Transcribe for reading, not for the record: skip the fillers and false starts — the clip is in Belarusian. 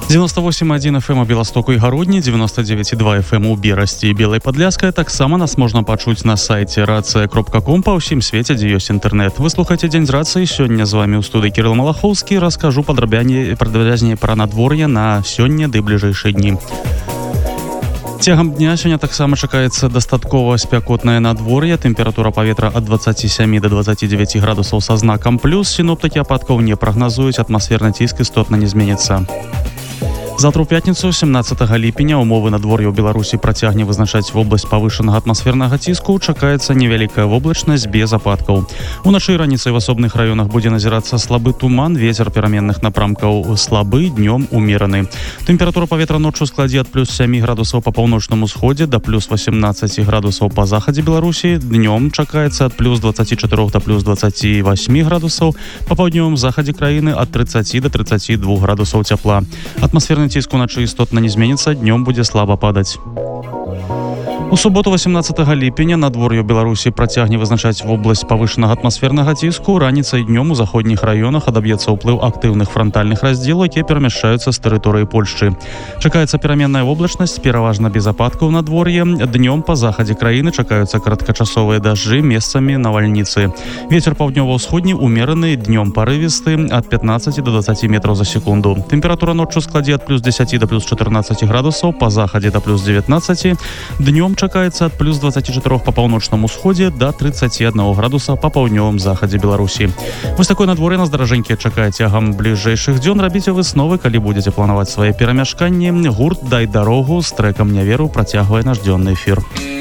98,1 FM у Беластоку і Гародні, 99,2 FM у Берасці і Белай Падляскай. Таксама нас можна пачуць на сайце racia.com па ўсім свеце, дзе ёсць інтэрнэт. Вы слухаеце Дзень з рацыі. Сёння з вами ў студыі Кірыл Малахоўскі. Раскажу падрабязней пра надвор'е на сёння ды бліжэйшыя дні. Цягам дня сёння таксама чакаецца дастаткова спякотнае надвор'е. Тэмпература паветра ад 27 до 29 градусаў са знакам плюс. Сіноптыкі ападкаў не прагназуюць, атмасферны ціск істотна не зменіцца. Завтра ў пятніцу, 17 ліпеня, умовы надвор'я ў Беларусі працягне вызначаць вобласць павышанага атмасфернага ціску. Чакаецца невялікая воблачнасць без ападкаў. Уначы і раніцай в асобных раёнах будзе назірацца слабы туман, вецер пераменных напрамкаў слабы, днём умераны. Тэмпература паветра ноччу складзе ад плюс 7 градусаў па паўночным усходзе да плюс 18 градусаў па захадзе Беларусі. Днём чакаецца ад плюс 24 да плюс 28 градусаў, па паўднёвым захадзе краіны ад 30 да 32 градусаў цяпла. Атмасферны ціск уначы істотна не зменіцца, днём будзе слаба падаць. У суботу 18 ліпеня надвор'е ў Беларусі працягне вызначаць вобласць павышанага атмасфернага ціску. Раніцай днём у заходніх раёнах адаб'ецца ўплыў актыўных франтальных раздзелаў, якія перамяшчаюцца з тэрыторыі Польшчы. Чакаецца пераменная воблачнасць, пераважна без ападкаў надвор'е. Днём па захадзе краіны чакаюцца кароткачасовыя дажджы, месцамі навальніцы. Вецер паўднёва-ўсходні умераны, днём парывісты ад 15 до 20 метраў за секунду. Тэмпература ноччу складзе ад плюс 10 до плюс 14 градусаў, па захадзе да плюс 19. Днём чакаецца ад плюс 24 па паўночным усходзе да 31 градуса па паўднёвым захадзе Беларусі. Вось такое надвор'е нас, даражэнькія, чакае цягам бліжэйшых дзён. Рабіце высновы, калі будзеце планаваць свае перамяшканні. Гурт «Дай дарогу» з трэкам «Не веру» працягвае наш дзённы эфір.